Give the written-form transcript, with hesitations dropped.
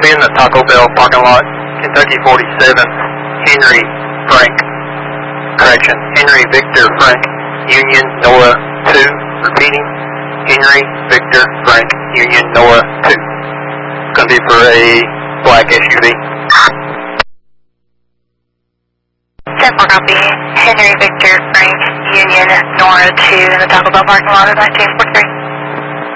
be in the Taco Bell parking lot, Kentucky 47, Henry Frank, correction, Henry Victor Frank, Union Noah 2, repeating, Henry Victor Frank, Union Noah 2. It's going to be for a black SUV. 10-4 copy, Henry Victor Frank, Union Noah 2 in the Taco Bell parking lot of 1943.